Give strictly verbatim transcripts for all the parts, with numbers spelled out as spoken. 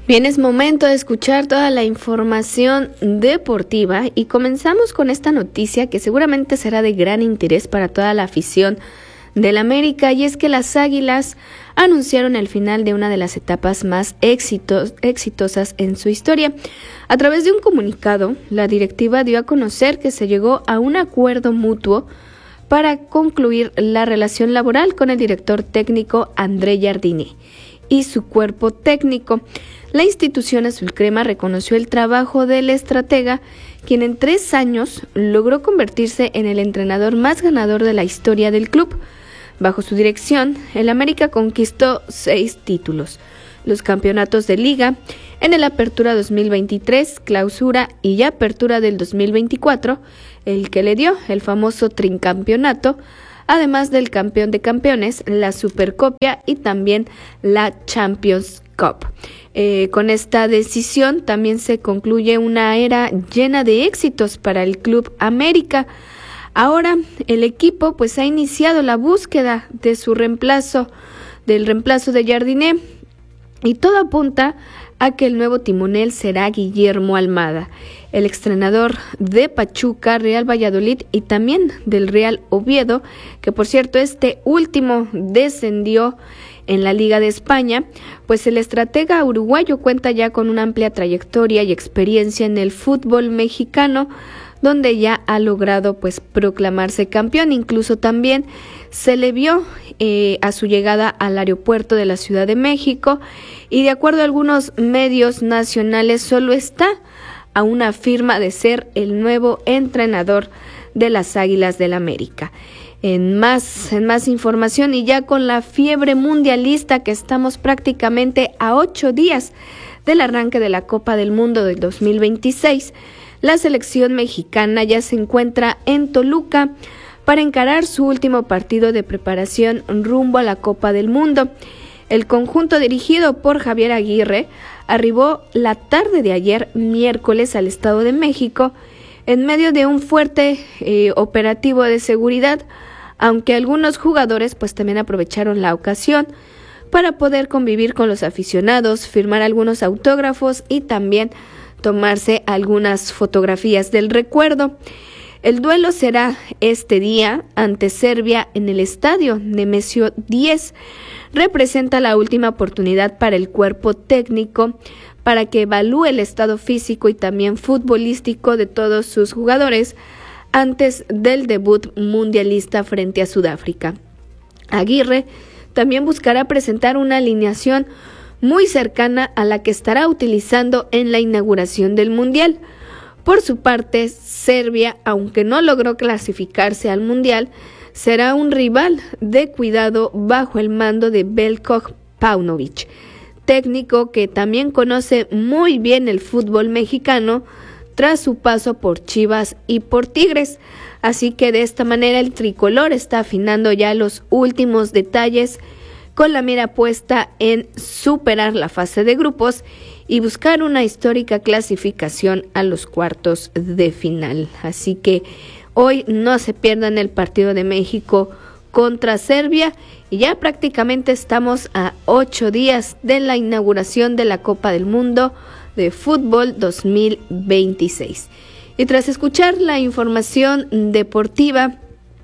Bien, es momento de escuchar toda la información deportiva y comenzamos con esta noticia que seguramente será de gran interés para toda la afición del América, y es que las Águilas anunciaron el final de una de las etapas más éxitos, exitosas en su historia. A través de un comunicado, la directiva dio a conocer que se llegó a un acuerdo mutuo para concluir la relación laboral con el director técnico André Jardine y su cuerpo técnico. La institución azulcrema reconoció el trabajo del estratega, quien en tres años logró convertirse en el entrenador más ganador de la historia del club. Bajo su dirección, el América conquistó seis títulos, los campeonatos de Liga, en el Apertura dos mil veintitrés, Clausura y ya Apertura del dos mil veinticuatro, el que le dio el famoso tricampeonato, además del campeón de campeones, la Supercopa y también la Champions Cup. Eh, con esta decisión también se concluye una era llena de éxitos para el Club América. Ahora el equipo pues ha iniciado la búsqueda de su reemplazo, del reemplazo de Jardine, y todo apunta a que el nuevo timonel será Guillermo Almada, el exentrenador de Pachuca, Real Valladolid y también del Real Oviedo, que por cierto este último descendió en la Liga de España. Pues el estratega uruguayo cuenta ya con una amplia trayectoria y experiencia en el fútbol mexicano, donde ya ha logrado pues proclamarse campeón. Incluso también se le vio eh, a su llegada al aeropuerto de la Ciudad de México, y de acuerdo a algunos medios nacionales solo está a una firma de ser el nuevo entrenador de las Águilas del América. En más, en más información, y ya con la fiebre mundialista que estamos prácticamente a ocho días del arranque de la Copa del Mundo del dos mil veintiséis, la selección mexicana ya se encuentra en Toluca para encarar su último partido de preparación rumbo a la Copa del Mundo. El conjunto dirigido por Javier Aguirre arribó la tarde de ayer, miércoles, al Estado de México en medio de un fuerte eh, operativo de seguridad, aunque algunos jugadores pues también aprovecharon la ocasión para poder convivir con los aficionados, firmar algunos autógrafos y también tomarse algunas fotografías del recuerdo. El duelo será este día ante Serbia en el estadio Nemesio diez. Representa la última oportunidad para el cuerpo técnico para que evalúe el estado físico y también futbolístico de todos sus jugadores antes del debut mundialista frente a Sudáfrica. Aguirre también buscará presentar una alineación muy cercana a la que estará utilizando en la inauguración del Mundial. Por su parte, Serbia, aunque no logró clasificarse al Mundial, será un rival de cuidado bajo el mando de Veljko Paunovic, técnico que también conoce muy bien el fútbol mexicano tras su paso por Chivas y por Tigres. Así que de esta manera el tricolor está afinando ya los últimos detalles con la mira puesta en superar la fase de grupos y buscar una histórica clasificación a los cuartos de final. Así que hoy no se pierdan el partido de México contra Serbia, y ya prácticamente estamos a ocho días de la inauguración de la Copa del Mundo de Fútbol dos mil veintiséis. Y tras escuchar la información deportiva,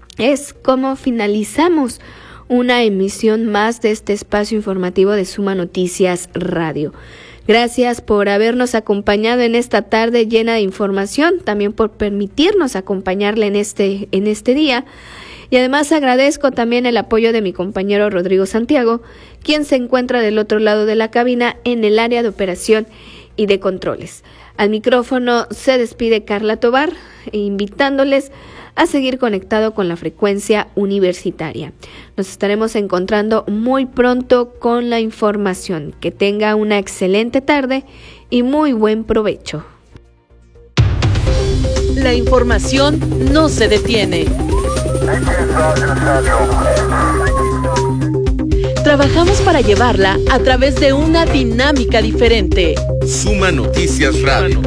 es como finalizamos una emisión más de este espacio informativo de Suma Noticias Radio. Gracias por habernos acompañado en esta tarde llena de información, también por permitirnos acompañarle en este, en este día. Y además agradezco también el apoyo de mi compañero Rodrigo Santiago, quien se encuentra del otro lado de la cabina en el área de operación y de controles. Al micrófono se despide Carla Tobar, invitándoles a seguir conectado con la frecuencia universitaria. Nos estaremos encontrando muy pronto con la información. Que tenga una excelente tarde y muy buen provecho. La información no se detiene. Trabajamos para llevarla a través de una dinámica diferente. Suma Noticias Radio.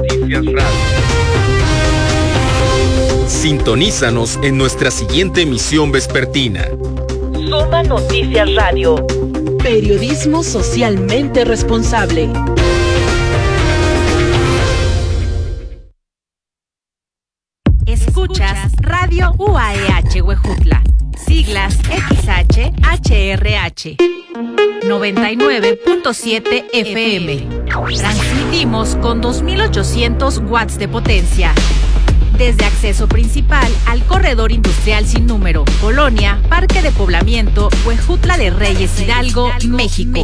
Sintonízanos en nuestra siguiente emisión vespertina. Suma Noticias Radio. Periodismo socialmente responsable. H R H noventa y nueve punto siete F M. Transmitimos con dos mil ochocientos watts de potencia. Desde acceso principal al corredor industrial sin número, Colonia, Parque de Poblamiento, Huejutla de Reyes, Hidalgo, México.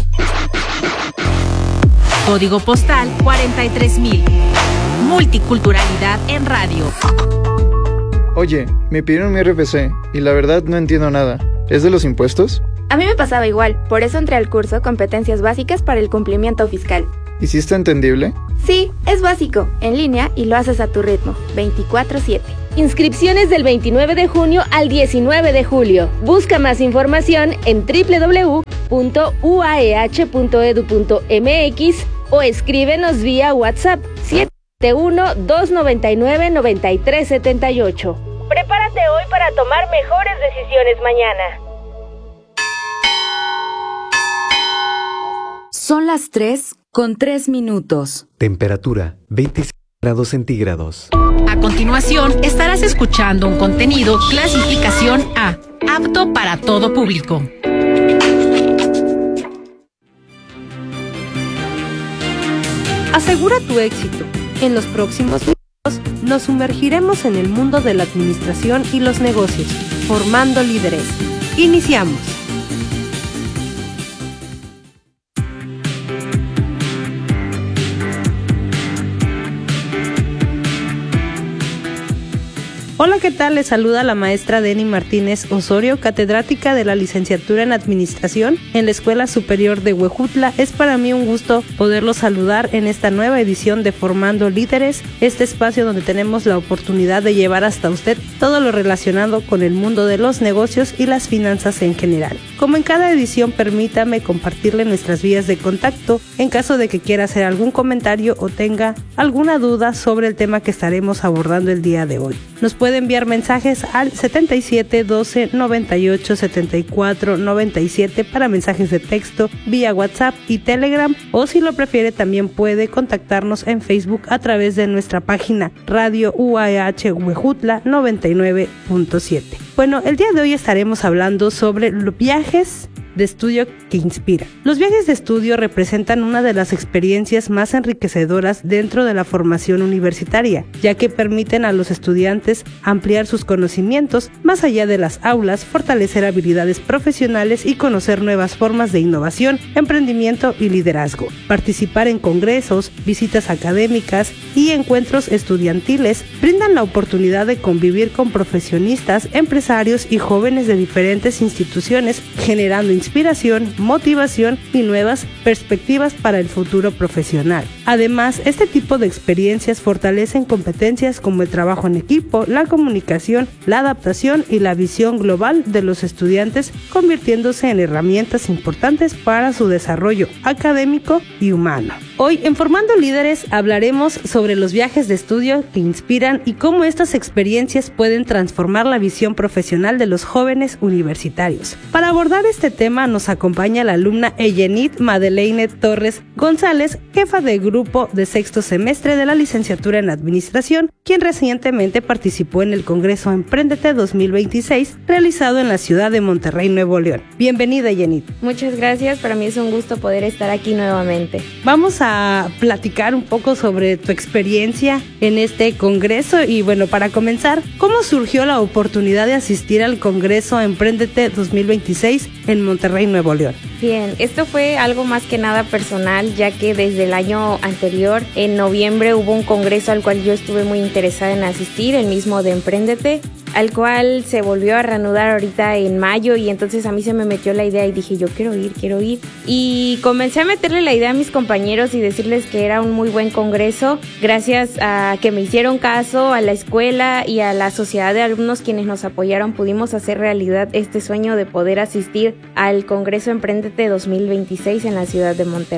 Código postal cuarenta y tres mil. Multiculturalidad en radio. Oye, me pidieron mi R F C y la verdad no entiendo nada. ¿Es de los impuestos? A mí me pasaba igual, por eso entré al curso Competencias Básicas para el Cumplimiento Fiscal. ¿Y si está entendible? Sí, es básico, en línea y lo haces a tu ritmo, veinticuatro siete. Inscripciones del veintinueve de junio al diecinueve de julio. Busca más información en doble u doble u doble u punto u a e hache punto e d u punto m x o escríbenos vía WhatsApp siete uno dos nueve nueve nueve tres siete ocho. Prepárate hoy para tomar mejores decisiones mañana. Son las tres con tres minutos. Temperatura veinticinco grados centígrados. A continuación, estarás escuchando un contenido clasificación A, apto para todo público. Asegura tu éxito. En los próximos minutos nos sumergiremos en el mundo de la administración y los negocios, formando líderes. Iniciamos. Hola, ¿qué tal? Les saluda la maestra Deni Martínez Osorio, catedrática de la licenciatura en Administración en la Escuela Superior de Huejutla. Es para mí un gusto poderlos saludar en esta nueva edición de Formando Líderes, este espacio donde tenemos la oportunidad de llevar hasta usted todo lo relacionado con el mundo de los negocios y las finanzas en general. Como en cada edición, permítame compartirle nuestras vías de contacto en caso de que quiera hacer algún comentario o tenga alguna duda sobre el tema que estaremos abordando el día de hoy. Nos puede enviar mensajes al setenta y siete doce noventa y ocho setenta y cuatro noventa y siete para mensajes de texto vía WhatsApp y Telegram, o si lo prefiere también puede contactarnos en Facebook a través de nuestra página Radio U A E H Huejutla noventa y nueve punto siete. Bueno, el día de hoy estaremos hablando sobre los viajes de estudio que inspira. Los viajes de estudio representan una de las experiencias más enriquecedoras dentro de la formación universitaria, ya que permiten a los estudiantes ampliar sus conocimientos más allá de las aulas, fortalecer habilidades profesionales y conocer nuevas formas de innovación, emprendimiento y liderazgo. Participar en congresos, visitas académicas y encuentros estudiantiles brindan la oportunidad de convivir con profesionistas, empresarios y jóvenes de diferentes instituciones, generando inspiración, motivación y nuevas perspectivas para el futuro profesional. Además, este tipo de experiencias fortalecen competencias como el trabajo en equipo, la comunicación, la adaptación y la visión global de los estudiantes, convirtiéndose en herramientas importantes para su desarrollo académico y humano. Hoy, en Formando Líderes, hablaremos sobre los viajes de estudio que inspiran y cómo estas experiencias pueden transformar la visión profesional de los jóvenes universitarios. Para abordar este tema nos acompaña la alumna Eyenit Madeleine Torres González, jefa de grupo de sexto semestre de la licenciatura en Administración, quien recientemente participó en el Congreso Emprendete dos mil veintiséis realizado en la ciudad de Monterrey, Nuevo León. Bienvenida, Eyenit. Muchas gracias, para mí es un gusto poder estar aquí nuevamente. Vamos a platicar un poco sobre tu experiencia en este congreso y bueno, para comenzar, ¿cómo surgió la oportunidad de asistir al Congreso Emprendete dos mil veintiséis en Monterrey, Nuevo León? Bien, esto fue algo más que nada personal, ya que desde el año anterior, en noviembre, hubo un congreso al cual yo estuve muy interesada en asistir, el mismo de Emprendete, al cual se volvió a reanudar ahorita en mayo, y entonces a mí se me metió la idea y dije yo quiero ir, quiero ir y comencé a meterle la idea a mis compañeros y decirles que era un muy buen congreso, gracias a que me hicieron caso, a la escuela y a la sociedad de alumnos quienes nos apoyaron, pudimos hacer realidad este sueño de poder asistir al Congreso Emprendete dos mil veintiséis en la ciudad de Monterrey.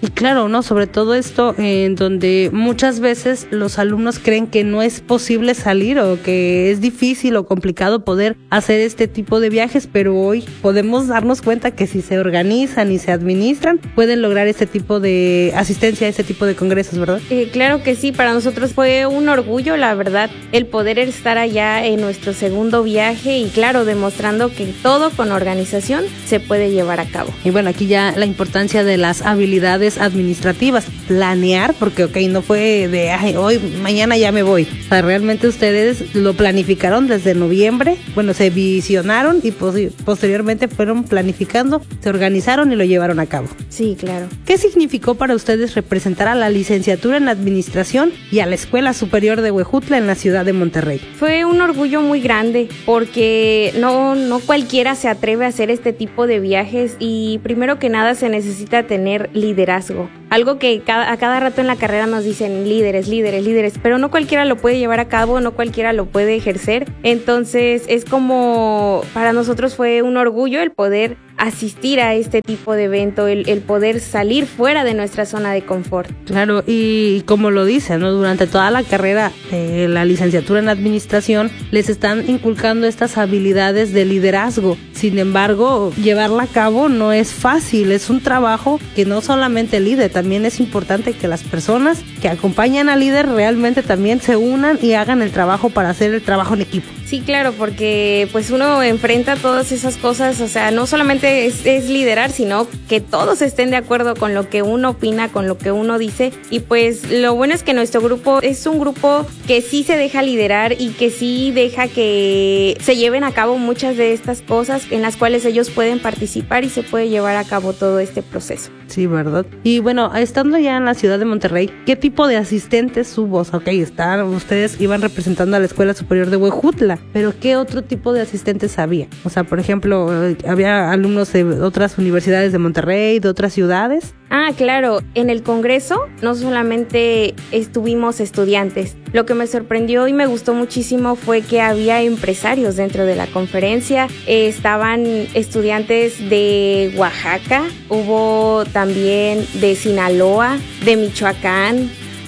Y claro, ¿no? Sobre todo esto en donde muchas veces los alumnos creen que no es posible salir o que es difícil o complicado poder hacer este tipo de viajes, pero hoy podemos darnos cuenta que si se organizan y se administran, pueden lograr este tipo de asistencia a este tipo de congresos, ¿verdad? Eh, claro que sí, para nosotros fue un orgullo, la verdad, el poder estar allá en nuestro segundo viaje y claro, demostrando que todo con organización se puede llevar a cabo. Y bueno, aquí ya la importancia de las habilidades administrativas, planear, porque ok, no fue de ay, hoy, mañana ya me voy. O sea, realmente ustedes lo planificaron desde noviembre, bueno, se visionaron y pos- posteriormente fueron planificando, se organizaron y lo llevaron a cabo. Sí, claro. ¿Qué significó para ustedes representar a la licenciatura en administración y a la Escuela Superior de Huejutla en la ciudad de Monterrey? Fue un orgullo muy grande porque no, no cualquiera se atreve a hacer este tipo de viajes y primero que nada se necesita tener liderazgo. Algo que cada, a cada rato en la carrera nos dicen líderes, líderes, líderes, pero no cualquiera lo puede llevar a cabo, no cualquiera lo puede ejercer. Entonces es como, para nosotros fue un orgullo el poder asistir a este tipo de evento, el, el poder salir fuera de nuestra zona de confort. Claro, y como lo dicen, ¿no? Durante toda la carrera de la licenciatura en administración les están inculcando estas habilidades de liderazgo. Sin embargo, llevarla a cabo no es fácil, es un trabajo que no solamente el líder, también es importante que las personas que acompañan al líder realmente también se unan y hagan el trabajo para hacer el trabajo en equipo. Sí, claro, porque pues uno enfrenta todas esas cosas, o sea, no solamente es, es liderar, sino que todos estén de acuerdo con lo que uno opina, con lo que uno dice, y pues lo bueno es que nuestro grupo es un grupo que sí se deja liderar y que sí deja que se lleven a cabo muchas de estas cosas en las cuales ellos pueden participar y se puede llevar a cabo todo este proceso. Sí, ¿verdad? Y bueno, estando ya en la ciudad de Monterrey, ¿qué tipo de asistentes hubo? O sea, ok, están, ustedes iban representando a la Escuela Superior de Huejutla, pero ¿qué otro tipo de asistentes había? O sea, por ejemplo, ¿había alumnos de otras universidades de Monterrey, de otras ciudades? Ah, claro, en el congreso no solamente estuvimos estudiantes. Lo que me sorprendió y me gustó muchísimo fue que había empresarios dentro de la conferencia. Eh, estaban estudiantes de Oaxaca, hubo también de Sinaloa, de Michoacán.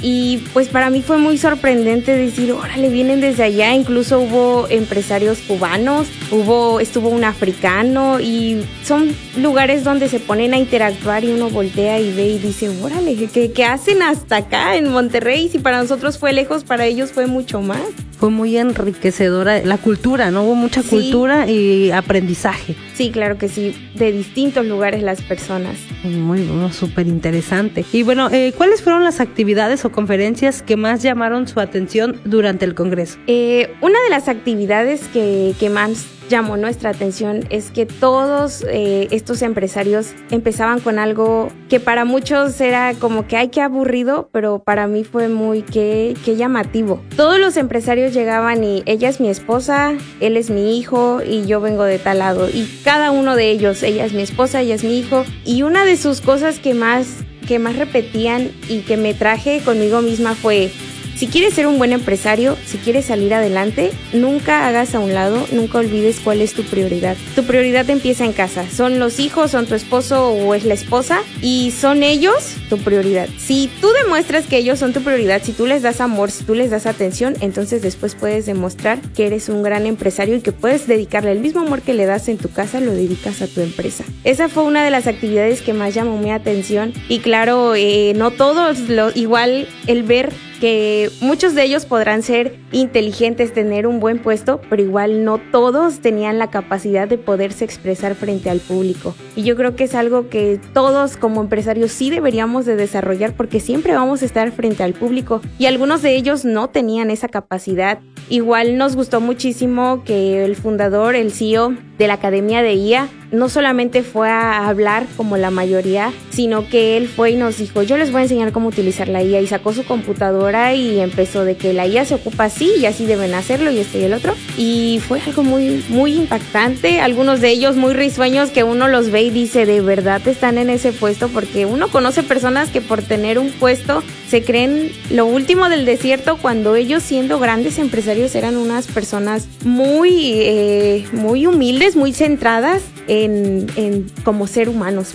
Y pues para mí fue muy sorprendente decir, órale, vienen desde allá. Incluso hubo empresarios cubanos, hubo, estuvo un africano y son lugares donde se ponen a interactuar y uno voltea y ve y dice, órale, ¿qué, qué hacen hasta acá en Monterrey? Si para nosotros fue lejos, para ellos fue mucho más. Fue muy enriquecedora la cultura, ¿no? Hubo mucha Sí. cultura y aprendizaje. Sí, claro que sí, de distintos lugares las personas. Muy bueno, súper interesante. Y bueno, eh, ¿cuáles fueron las actividades o conferencias que más llamaron su atención durante el Congreso? Eh, una de las actividades que, que más llamó nuestra atención es que todos eh, estos empresarios empezaban con algo que para muchos era como que ay, qué aburrido, pero para mí fue muy qué, qué llamativo. Todos los empresarios llegaban y ella es mi esposa, él es mi hijo y yo vengo de tal lado, y cada uno de ellos, ella es mi esposa, ella es mi hijo, y una de sus cosas que más, que más repetían y que me traje conmigo misma fue: si quieres ser un buen empresario, si quieres salir adelante, nunca hagas a un lado, nunca olvides cuál es tu prioridad. Tu prioridad empieza en casa. Son los hijos, son tu esposo o es la esposa y son ellos tu prioridad. Si tú demuestras que ellos son tu prioridad, si tú les das amor, si tú les das atención, entonces después puedes demostrar que eres un gran empresario y que puedes dedicarle el mismo amor que le das en tu casa, lo dedicas a tu empresa. Esa fue una de las actividades que más llamó mi atención y claro, eh, no todos, lo, igual el ver que muchos de ellos podrán ser inteligentes, tener un buen puesto, pero igual no todos tenían la capacidad de poderse expresar frente al público. Y yo creo que es algo que todos como empresarios sí deberíamos de desarrollar porque siempre vamos a estar frente al público y algunos de ellos no tenían esa capacidad. Igual nos gustó muchísimo que el fundador, el C E O de la Academia de I A, no solamente fue a hablar como la mayoría, sino que él fue y nos dijo, yo les voy a enseñar cómo utilizar la I A, y sacó su computadora y empezó de que la I A se ocupa así y así deben hacerlo y este y el otro, y fue algo muy, muy impactante. Algunos de ellos muy risueños que uno los ve y dice, de verdad están en ese puesto, porque uno conoce personas que por tener un puesto se creen lo último del desierto, cuando ellos siendo grandes empresarios eran unas personas muy, eh, muy humildes, muy centradas en, en como ser humanos, pues.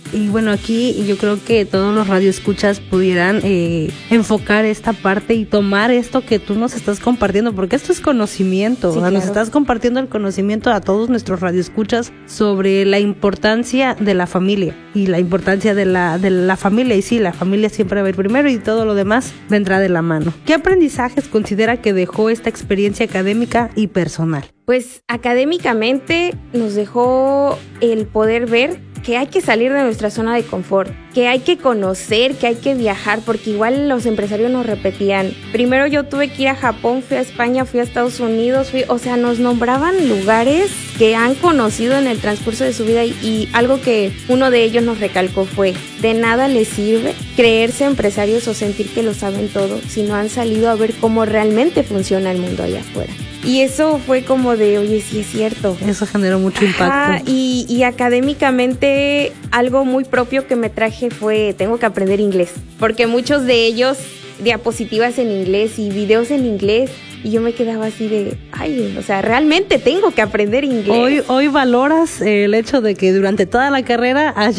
Y bueno, aquí yo creo que todos los radioescuchas pudieran eh, enfocar esta parte y tomar esto que tú nos estás compartiendo, porque esto es conocimiento, Sí, o sea, claro. nos estás compartiendo el conocimiento a todos nuestros radioescuchas sobre la importancia de la familia y la importancia de la, de la familia. Y sí, la familia siempre va a ir primero y todo lo demás vendrá de la mano. ¿Qué aprendizajes considera que dejó esta experiencia académica y personal? Pues académicamente nos dejó el poder ver que hay que salir de nuestra zona de confort, que hay que conocer, que hay que viajar, porque igual los empresarios nos repetían, primero yo tuve que ir a Japón, fui a España, fui a Estados Unidos, fui, o sea, nos nombraban lugares que han conocido en el transcurso de su vida y, y algo que uno de ellos nos recalcó fue, de nada les sirve creerse empresarios o sentir que lo saben todo si no han salido a ver cómo realmente funciona el mundo allá afuera. Y eso fue como de, oye, sí es cierto. Eso generó mucho impacto. Ajá, y, y académicamente algo muy propio que me traje fue, tengo que aprender inglés, porque muchos de ellos diapositivas en inglés y videos en inglés, y yo me quedaba así de, ay, o sea, realmente tengo que aprender inglés. Hoy, hoy valoras el hecho de que durante toda la carrera has